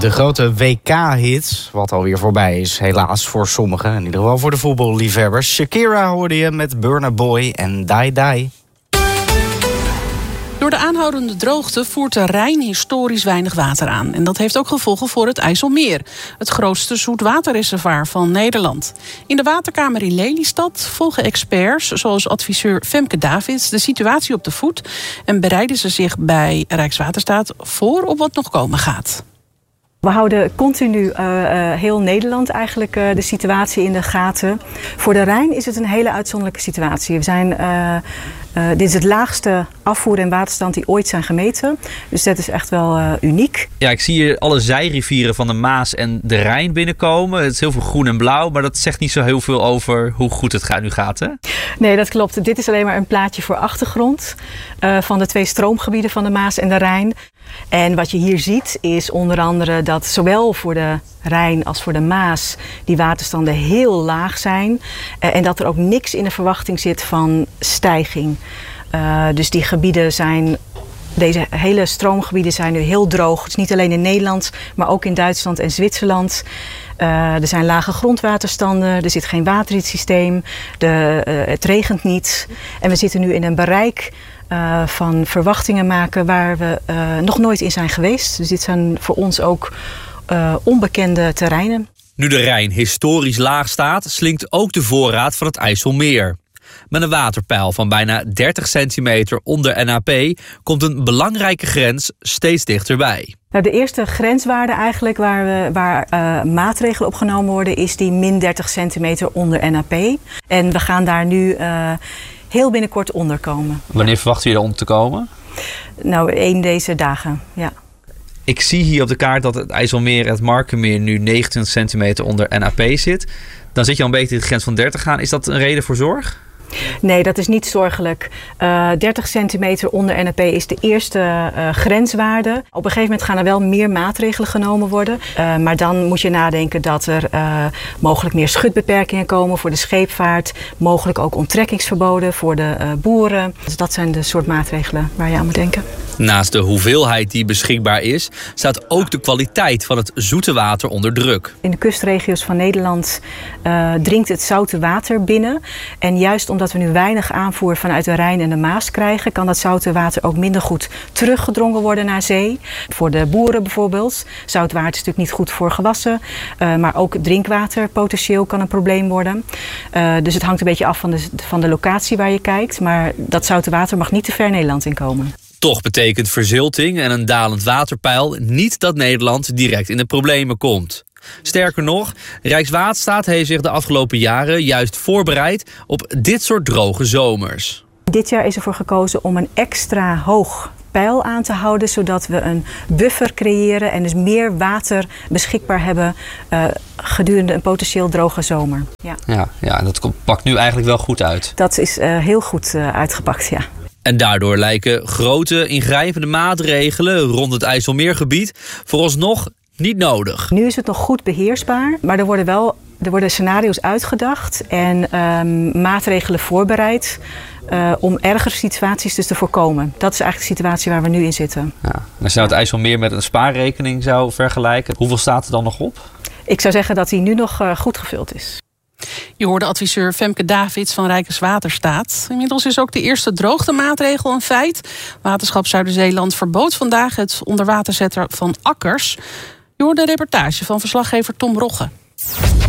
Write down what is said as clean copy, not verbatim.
De grote WK-hit, wat alweer voorbij is, helaas voor sommigen. In ieder geval voor de voetballiefhebbers. Shakira hoorde je met Burna Boy en Die Die. Door de aanhoudende droogte voert de Rijn historisch weinig water aan. En dat heeft ook gevolgen voor het IJsselmeer. Het grootste zoetwaterreservoir van Nederland. In de waterkamer in Lelystad volgen experts, zoals adviseur Femke Davids, de situatie op de voet. En bereiden ze zich bij Rijkswaterstaat voor op wat nog komen gaat. We houden continu heel Nederland eigenlijk de situatie in de gaten. Voor de Rijn is het een hele uitzonderlijke situatie. Dit is het laagste afvoer- en waterstand die ooit zijn gemeten. Dus dat is echt wel uniek. Ja, ik zie hier alle zijrivieren van de Maas en de Rijn binnenkomen. Het is heel veel groen en blauw, maar dat zegt niet zo heel veel over hoe goed het nu gaat, hè? Nee, dat klopt. Dit is alleen maar een plaatje voor achtergrond van de 2 stroomgebieden van de Maas en de Rijn. En wat je hier ziet is onder andere dat zowel voor de Rijn als voor de Maas die waterstanden heel laag zijn. En dat er ook niks in de verwachting zit van stijging. Dus die gebieden deze hele stroomgebieden zijn nu heel droog. Het is niet alleen in Nederland, maar ook in Duitsland en Zwitserland. Er zijn lage grondwaterstanden, er zit geen water in het systeem, het regent niet. En we zitten nu in een bereik van verwachtingen maken waar we nog nooit in zijn geweest. Dus dit zijn voor ons ook onbekende terreinen. Nu de Rijn historisch laag staat, slinkt ook de voorraad van het IJsselmeer. Met een waterpeil van bijna 30 centimeter onder NAP komt een belangrijke grens steeds dichterbij. Nou, de eerste grenswaarde eigenlijk waar maatregelen op genomen worden is die min 30 centimeter onder NAP. En we gaan daar nu heel binnenkort onder komen. Wanneer verwachten jullie eronder te komen? Nou, 1 deze dagen, ja. Ik zie hier op de kaart dat het IJsselmeer en het Markermeer nu 29 centimeter onder NAP zit. Dan zit je al een beetje in de grens van 30 aan. Is dat een reden voor zorg? Nee, dat is niet zorgelijk. 30 centimeter onder NAP is de eerste grenswaarde. Op een gegeven moment gaan er wel meer maatregelen genomen worden. Maar dan moet je nadenken dat er mogelijk meer schutbeperkingen komen voor de scheepvaart. Mogelijk ook onttrekkingsverboden voor de boeren. Dus dat zijn de soort maatregelen waar je aan moet denken. Naast de hoeveelheid die beschikbaar is, staat ook de kwaliteit van het zoete water onder druk. In de kustregio's van Nederland dringt het zoute water binnen. En juist omdat we nu weinig aanvoer vanuit de Rijn en de Maas krijgen, kan dat zoute water ook minder goed teruggedrongen worden naar zee. Voor de boeren bijvoorbeeld. Zout water is natuurlijk niet goed voor gewassen. Maar ook drinkwater potentieel kan een probleem worden. Dus het hangt een beetje af van de locatie waar je kijkt. Maar dat zoute water mag niet te ver Nederland inkomen. Toch betekent verzilting en een dalend waterpeil niet dat Nederland direct in de problemen komt. Sterker nog, Rijkswaterstaat heeft zich de afgelopen jaren juist voorbereid op dit soort droge zomers. Dit jaar is ervoor gekozen om een extra hoog peil aan te houden, zodat we een buffer creëren en dus meer water beschikbaar hebben gedurende een potentieel droge zomer. Ja, dat pakt nu eigenlijk wel goed uit. Dat is heel goed uitgepakt, ja. En daardoor lijken grote ingrijpende maatregelen rond het IJsselmeergebied vooralsnog niet nodig. Nu is het nog goed beheersbaar, maar er worden scenario's uitgedacht en maatregelen voorbereid om ergere situaties dus te voorkomen. Dat is eigenlijk de situatie waar we nu in zitten. Ja. En als je nou het IJsselmeer met een spaarrekening zou vergelijken, hoeveel staat er dan nog op? Ik zou zeggen dat die nu nog goed gevuld is. Je hoorde adviseur Femke Davids van Rijkswaterstaat. Inmiddels is ook de eerste droogtemaatregel een feit. Waterschap Zuider-Zeeland verbood vandaag het onderwater zetten van akkers. Je hoorde een reportage van verslaggever Tom Rogge.